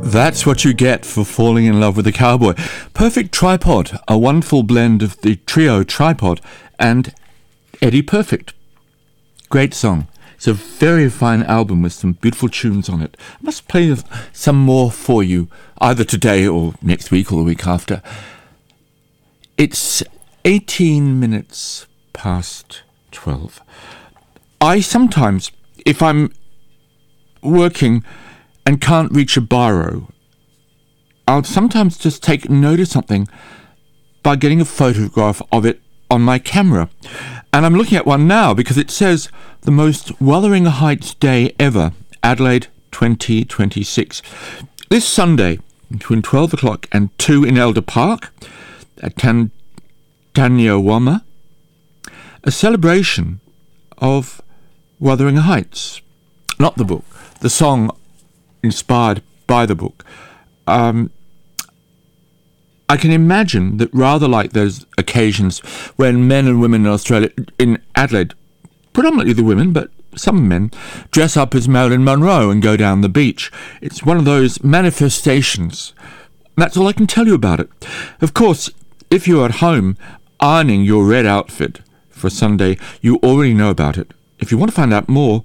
That's what you get for falling in love with a cowboy. Perfect Tripod, a wonderful blend of the trio Tripod and Eddie Perfect. Great song. It's a very fine album with some beautiful tunes on it. I must play some more for you, either today or next week or the week after. It's 18 minutes past 12. I sometimes, if I'm working and can't reach a biro, I'll sometimes just take note of something by getting a photograph of it on my camera. And I'm looking at one now because it says the most Wuthering Heights day ever, Adelaide 2026. This Sunday, between 12 o'clock and 2 in Elder Park, at Tanyawama, a celebration of Wuthering Heights. Not the book, the song inspired by the book. I can imagine that rather like those occasions when men and women in Australia, in Adelaide, predominantly the women, but some men, dress up as Marilyn Monroe and go down the beach. It's one of those manifestations. That's all I can tell you about it. Of course, if you're at home ironing your red outfit for Sunday, you already know about it. If you want to find out more,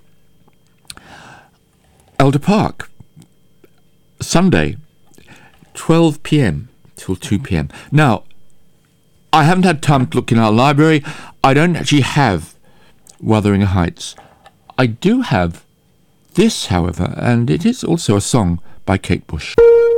Elder Park, Sunday, 12 p.m. till 2 p.m. Now, I haven't had time to look in our library. I don't actually have Wuthering Heights. I do have this, however, and it is also a song by Kate Bush.